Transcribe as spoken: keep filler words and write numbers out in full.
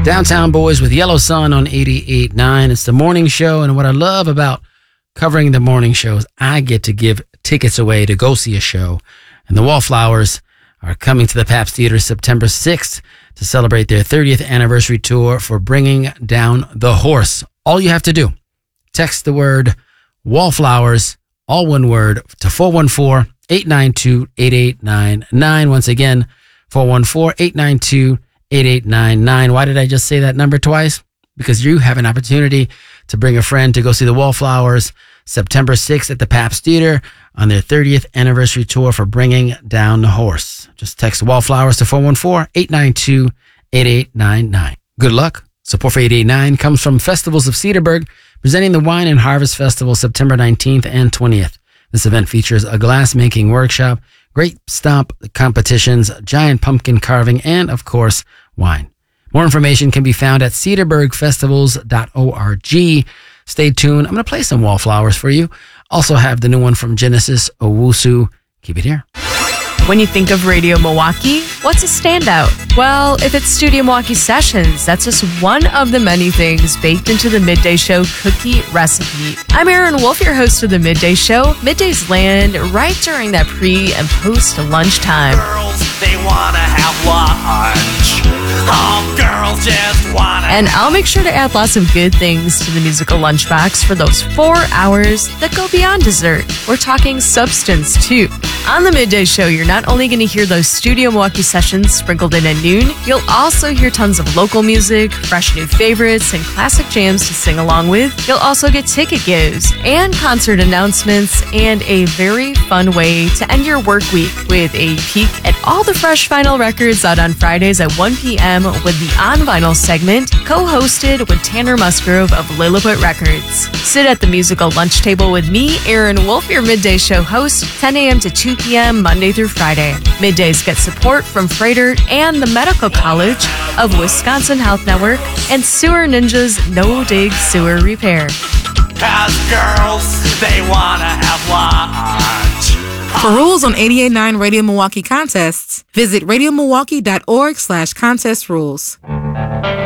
Downtown Boys with Yellow Sun on eighty-eight point nine. It's the morning show, and what I love about covering the morning show is I get to give tickets away to go see a show. And the Wallflowers are coming to the Pabst Theater September sixth to celebrate their thirtieth anniversary tour for Bringing Down the Horse. All you have to do, text the word Wallflowers, all one word, to four one four, eight nine two, eight eight nine nine. Once again, four one four, eight nine two, eight eight nine nine. Why did I just say that number twice? Because you have an opportunity to bring a friend to go see the Wallflowers September sixth at the Pabst Theater on their thirtieth anniversary tour for Bringing Down the Horse. Just text Wallflowers to four one four, eight nine two, eight eight nine nine. Good luck. Support for eight eight nine comes from Festivals of Cedarburg, presenting the Wine and Harvest Festival September nineteenth and twentieth. This event features a glass-making workshop, grape stomp competitions, giant pumpkin carving, and, of course, wine. More information can be found at cedarburg festivals dot org. Stay tuned. I'm going to play some Wallflowers for you. Also have the new one from Genesis, Owusu. Keep it here. When you think of Radio Milwaukee, what's a standout? Well, if it's Studio Milwaukee Sessions, that's just one of the many things baked into the Midday Show cookie recipe. I'm Erin Wolf, your host of the Midday Show. Middays land right during that pre- and post-lunchtime. Girls, they want to have lunch. All girls just want to. And I'll make sure to add lots of good things to the musical lunchbox for those four hours that go beyond dessert. We're talking substance, too. On the Midday Show, you're not only going to hear those Studio Milwaukee sessions sprinkled in at noon, you'll also hear tons of local music, fresh new favorites, and classic jams to sing along with. You'll also get ticket gives and concert announcements and a very fun way to end your work week with a peek at all the fresh vinyl records out on Fridays at one p.m. with the On Vinyl segment, co-hosted with Tanner Musgrove of Lilliput Records. Sit at the musical lunch table with me, Erin Wolf, your Midday Show host, ten a.m. to two p.m. Monday through Friday. Middays get support from Freighter and the Medical College of Wisconsin Health Network and Sewer Ninja's No Dig Sewer Repair. Cause girls, they want to have lunch. For rules on eighty-eight point nine Radio Milwaukee contests, visit radio milwaukee dot org slash contest rules.